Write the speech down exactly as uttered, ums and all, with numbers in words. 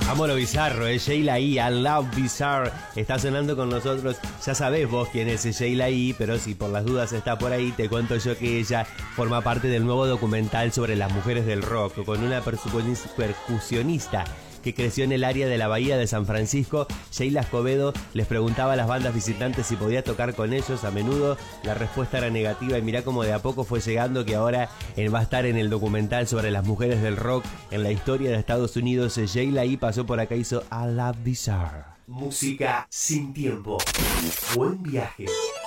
Amo lo bizarro, eh. Sheila E., I Love Bizarre, está sonando con nosotros. Ya sabés vos quién es Sheila E., pero si por las dudas está por ahí, te cuento yo que ella forma parte del nuevo documental sobre las mujeres del rock, con una percusionista que creció en el área de la Bahía de San Francisco. Sheila Escobedo les preguntaba a las bandas visitantes si podía tocar con ellos. A menudo la respuesta era negativa, y mirá cómo de a poco fue llegando, que ahora él va a estar en el documental sobre las mujeres del rock en la historia de Estados Unidos. Sheila E. pasó por acá, hizo I Love Bizarre. Música sin tiempo. Buen viaje.